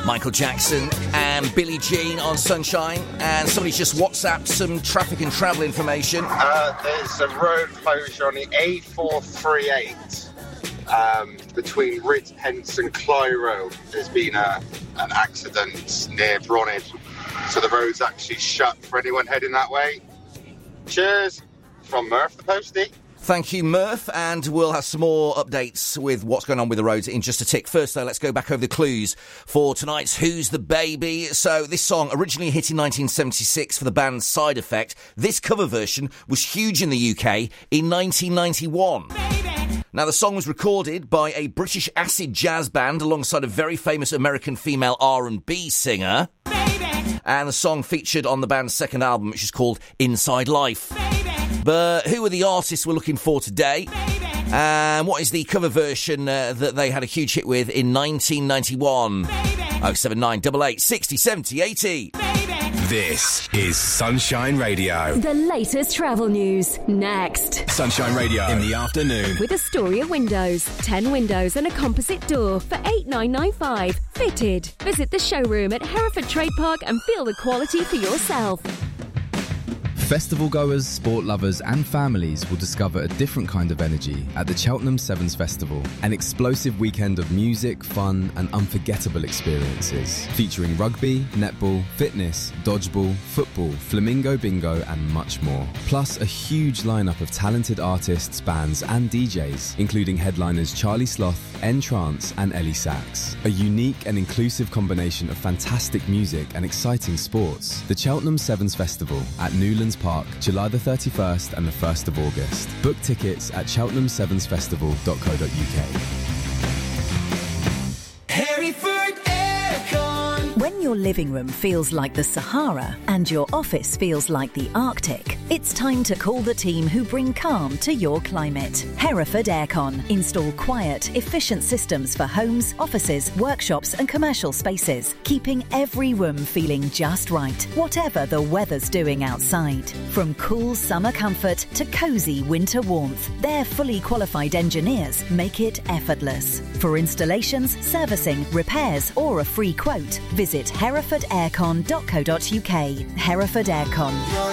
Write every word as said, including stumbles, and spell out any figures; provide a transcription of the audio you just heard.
Michael Jackson and Billie Jean on Sunshine. And somebody's just WhatsApped some traffic and travel information. Uh, there's a road closure on the A four thirty-eight um, between Ridpence and Clyro. There's been a, an accident near Bronage, so the road's actually shut for anyone heading that way. Cheers from Murph the Postie. Thank you, Murph, and we'll have some more updates with what's going on with the roads in just a tick. First, though, let's go back over the clues for tonight's Who's the Baby? So this song originally hit in nineteen seventy-six for the band Side Effect. This cover version was huge in the U K in nineteen ninety-one. Baby. Now, the song was recorded by a British acid jazz band alongside a very famous American female R and B singer. Baby. And the song featured on the band's second album, which is called Inside Life. Baby. But who are the artists we're looking for today? Baby. And what is the cover version uh, that they had a huge hit with in nineteen ninety-one? oh seven nine eight eight sixty seventy eighty. This is Sunshine Radio. The latest travel news, next. Sunshine Radio in the afternoon. With Astoria Windows. ten windows and a composite door for eight nine nine five. Fitted. Visit the showroom at Hereford Trade Park and feel the quality for yourself. Festival goers, sport lovers and families will discover a different kind of energy at the Cheltenham Sevens Festival. An explosive weekend of music, fun and unforgettable experiences. Featuring rugby, netball, fitness, dodgeball, football, flamingo bingo and much more. Plus a huge lineup of talented artists, bands and D Js, including headliners Charlie Sloth, N-Trance and Ellie Sachs. A unique and inclusive combination of fantastic music and exciting sports. The Cheltenham Sevens Festival at Newlands Park, July the thirty-first and the first of August. Book tickets at cheltenham sevens festival dot co dot uk. Hereford Aircon. When your living room feels like the Sahara and your office feels like the Arctic, it's time to call the team who bring calm to your climate. Hereford Aircon. Install quiet, efficient systems for homes, offices, workshops and commercial spaces, keeping every room feeling just right, whatever the weather's doing outside. From cool summer comfort to cosy winter warmth, their fully qualified engineers make it effortless. For installations, servicing, repairs or a free quote, visit hereford aircon dot co dot uk. Hereford Aircon.